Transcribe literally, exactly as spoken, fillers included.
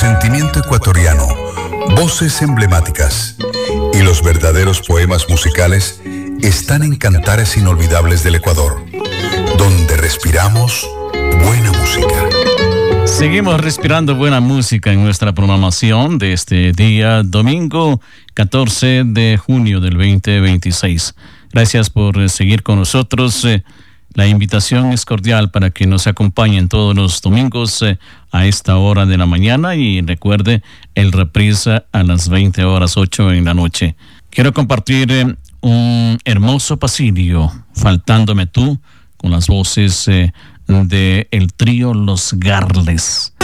Sentimiento ecuatoriano, voces emblemáticas y los verdaderos poemas musicales están en Cantares Inolvidables del Ecuador, donde respiramos buena música. Seguimos respirando buena música en nuestra programación de este día domingo catorce de junio del veinte veintiséis. Gracias por seguir con nosotros. La invitación es cordial para que nos acompañen todos los domingos eh, a esta hora de la mañana y recuerde el reprise a las veinte horas ocho en la noche. Quiero compartir eh, un hermoso pasillo, Faltándome tú, con las voces eh, de el trío Los Garles.